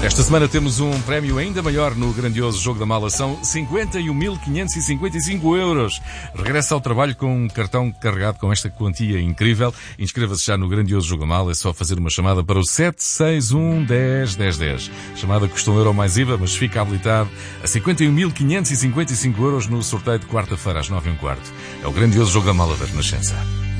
Esta semana temos um prémio ainda maior no grandioso Jogo da Mala. São 51.555 euros. Regressa ao trabalho com um cartão carregado com esta quantia incrível. Inscreva-se já no grandioso Jogo da Mala. É só fazer uma chamada para o 761 10 10 10. Chamada custa €1 mais IVA, mas fica habilitado a 51.555 euros no sorteio de quarta-feira às 9h15. É o grandioso Jogo da Mala da Renascença.